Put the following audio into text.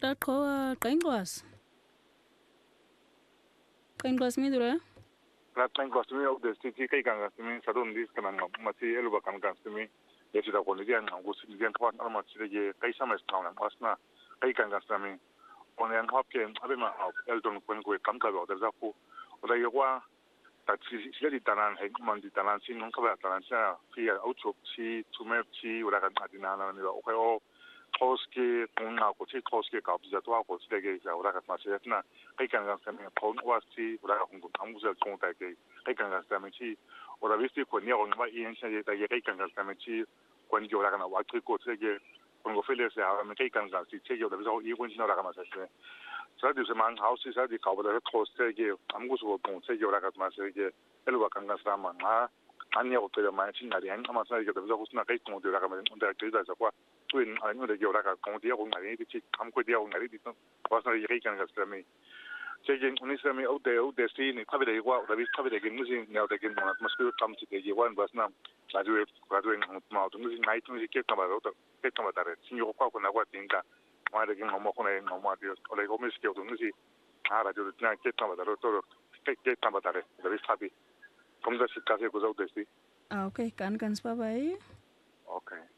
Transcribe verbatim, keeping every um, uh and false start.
dat ko kaingwas. Kaingwas mi dura. Rat kaingwas mi au de sti kai kan mi sadon dis kan ngam ma si elu ba kan kan mi ya sida ko ni dian ngam gus ni dian ko an ma si de kai sama sta na asna kai kan kan mi on en hop ke abe ma au eldon kun ko kam ka ba da za ko o da ywa ta si si di tanan he man di tanan sin non ka ba tanan sa fi au chop si tume si ora kan adina na ni o ko Koski una ko chi koski ka bi za to ko chi de ge ja ora ka ma se na kai kan ga sa me ko wa si ora ka ko am guzel ko ta ge kai kan ga sa me chi ora vi si ko ni on ma yin sa ye ta ge kai kan ga sa me chi ko ni ora ka na wa ki ko chi ge ko ngo fele se a me kai kan ga si che ge da bi zo yi ko ni ora ka ma sa se sa di se man house sa di ka ba da ko se ge am gu so ko che ge ora ka ma se ge elu ba kan ga sa ma na 아니야 어떻게 많이 나리 한 아마서 이게 그래서 무슨 나가 있고 어디 나가면 온다 그래서 과 tuin año de llorar con día con nadie de campo día con nadie de vas a ir kan ga strami chegen unisami au de au de sin tabe de igual da vis tabe de gen musin ne de gen na atmosphere tam ti de igual vas na la due quadro en ma to musin night musin ke tama ro ke tama tare sin yo kwa na kwa tinga ma de gen mo ko na no ma de ole go mis ke to musin ara de na ke tama ro to ke ke tama tare da vis tabe como da se case ko za u de si Ah okay kan kan spa bai. Okay.